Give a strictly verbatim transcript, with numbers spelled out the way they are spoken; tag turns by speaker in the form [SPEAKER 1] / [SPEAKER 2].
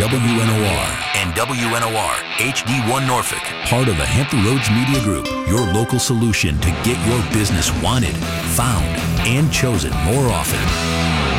[SPEAKER 1] W N O R.
[SPEAKER 2] And W N O R H D one Norfolk.
[SPEAKER 1] Part of the Hampton Roads Media Group, your local solution to get your business wanted, found, and chosen more often.